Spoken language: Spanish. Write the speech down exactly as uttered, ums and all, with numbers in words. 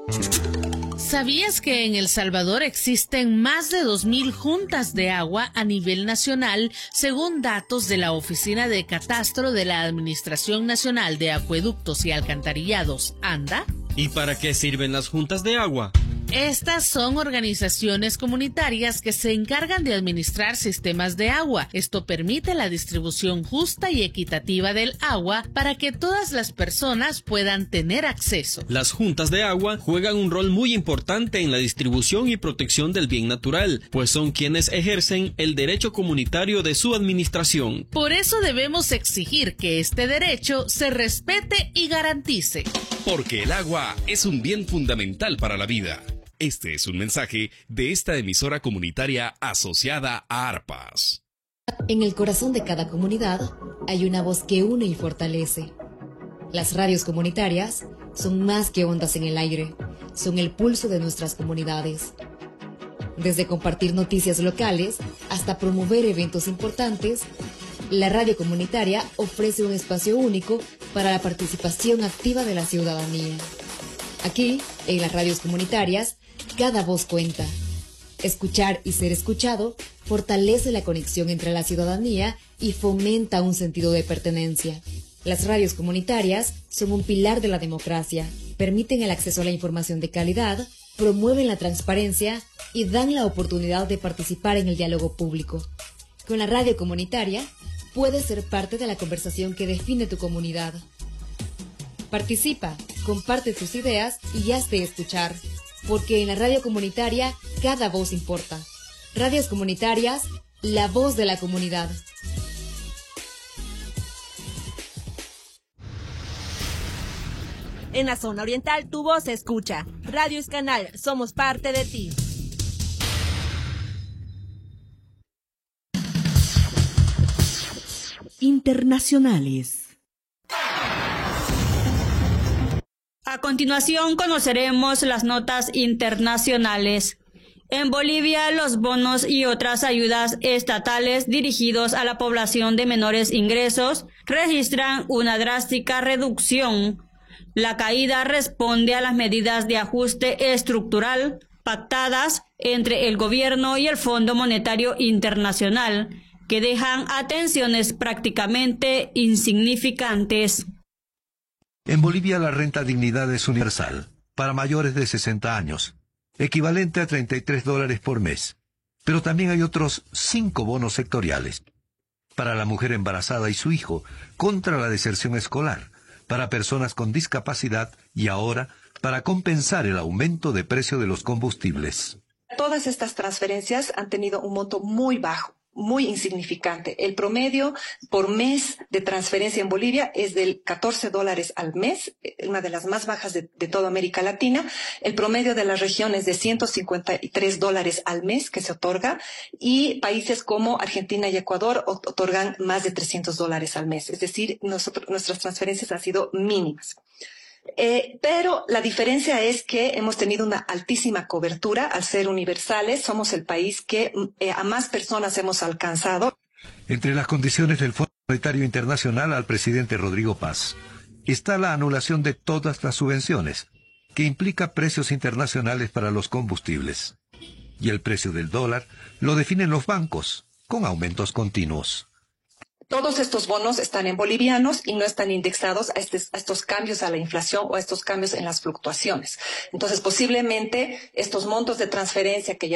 ¿Sabías que en El Salvador existen más de dos mil juntas de agua a nivel nacional, según datos de la Oficina de Catastro de la Administración Nacional de Acueductos y Alcantarillados, ANDA? ¿Y para qué sirven las juntas de agua? Estas son organizaciones comunitarias que se encargan de administrar sistemas de agua. Esto permite la distribución justa y equitativa del agua para que todas las personas puedan tener acceso. Las juntas de agua juegan un rol muy importante en la distribución y protección del bien natural, pues son quienes ejercen el derecho comunitario de su administración. Por eso debemos exigir que este derecho se respete y garantice. Porque el agua es un bien fundamental para la vida. Este es un mensaje de esta emisora comunitaria asociada a ARPAS. En el corazón de cada comunidad hay una voz que une y fortalece. Las radios comunitarias son más que ondas en el aire, son el pulso de nuestras comunidades. Desde compartir noticias locales hasta promover eventos importantes, la radio comunitaria ofrece un espacio único para la participación activa de la ciudadanía. Aquí, en las radios comunitarias, cada voz cuenta. Escuchar y ser escuchado fortalece la conexión entre la ciudadanía y fomenta un sentido de pertenencia. Las radios comunitarias son un pilar de la democracia, permiten el acceso a la información de calidad, promueven la transparencia y dan la oportunidad de participar en el diálogo público. Con la radio comunitaria, puedes ser parte de la conversación que define tu comunidad. Participa, comparte tus ideas y hazte escuchar, porque en la radio comunitaria cada voz importa. Radios comunitarias, la voz de la comunidad. En la zona oriental tu voz se escucha. Radio Escanal, somos parte de ti. Internacionales. A continuación conoceremos las notas internacionales. En Bolivia, los bonos y otras ayudas estatales dirigidos a la población de menores ingresos registran una drástica reducción. La caída responde a las medidas de ajuste estructural pactadas entre el gobierno y el Fondo Monetario Internacional, que dejan atenciones prácticamente insignificantes. En Bolivia la renta dignidad es universal, para mayores de sesenta años, equivalente a treinta y tres dólares por mes. Pero también hay otros cinco bonos sectoriales. Para la mujer embarazada y su hijo, contra la deserción escolar, para personas con discapacidad y ahora para compensar el aumento de precio de los combustibles. Todas estas transferencias han tenido un monto muy bajo, muy insignificante. El promedio por mes de transferencia en Bolivia es del catorce dólares al mes, una de las más bajas de, de toda América Latina. El promedio de la región es de ciento cincuenta y tres dólares al mes que se otorga, y países como Argentina y Ecuador otorgan más de trescientos dólares al mes. Es decir, nosotros, nuestras transferencias han sido mínimas. Eh, pero la diferencia es que hemos tenido una altísima cobertura al ser universales. Somos el país que eh, a más personas hemos alcanzado. Entre las condiciones del Fondo Monetario Internacional al presidente Rodrigo Paz está la anulación de todas las subvenciones, que implica precios internacionales para los combustibles. Y el precio del dólar lo definen los bancos, con aumentos continuos. Todos estos bonos están en bolivianos y no están indexados a, este, a estos cambios a la inflación o a estos cambios en las fluctuaciones. Entonces, posiblemente estos montos de transferencia que ya